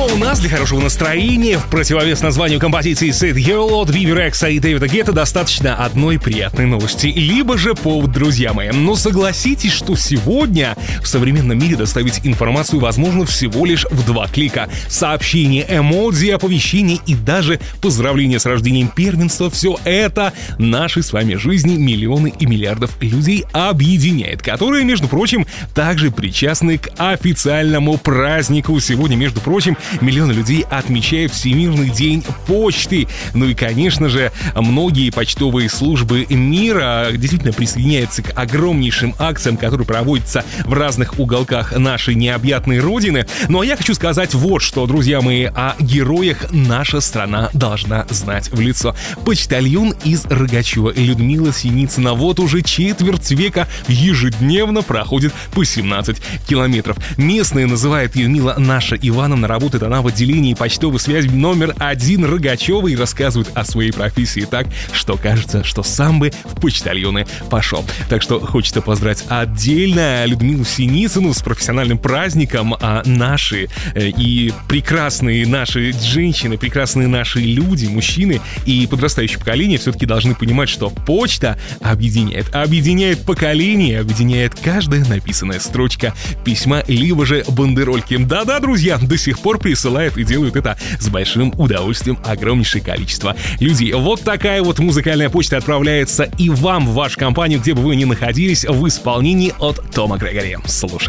Но у нас для хорошего настроения в противовес названию композиции Sad Girl от Vivi Rex и Дэвида Гетта достаточно одной приятной новости, либо же повод, друзья мои. Но согласитесь, что сегодня в современном мире доставить информацию возможно всего лишь в 2 клика. Сообщение, эмодзи, оповещение и даже поздравление с рождением первенства — все это наши с вами жизни миллионы и миллиардов людей объединяет, которые, между прочим, также причастны к официальному празднику. Сегодня, между прочим, миллионы людей отмечают Всемирный день почты. Ну и, конечно же, многие почтовые службы мира действительно присоединяются к огромнейшим акциям, которые проводятся в разных уголках нашей необъятной родины. Ну а я хочу сказать вот что, друзья мои, о героях наша страна должна знать в лицо. Почтальон из Рогачева Людмила Синицына вот уже четверть века ежедневно проходит по 17 километров. Местные называют ее мило Наша Ивановна. Работает она в отделении почтовой связи номер 1 Рогачева и рассказывает о своей профессии так, что кажется, что сам бы в почтальоны пошел. Так что хочется поздравить отдельно Людмилу Синицыну с профессиональным праздником, а наши и прекрасные наши женщины, прекрасные наши люди, мужчины и подрастающее поколение все-таки должны понимать, что почта объединяет поколение, объединяет каждая написанная строчка письма, либо же бандерольки. Да-да, друзья, до сих пор присылают и делают это с большим удовольствием огромнейшее количество людей. Вот такая вот музыкальная почта отправляется и вам в вашу компанию, где бы вы ни находились, в исполнении от Тома Грегори. Слушай.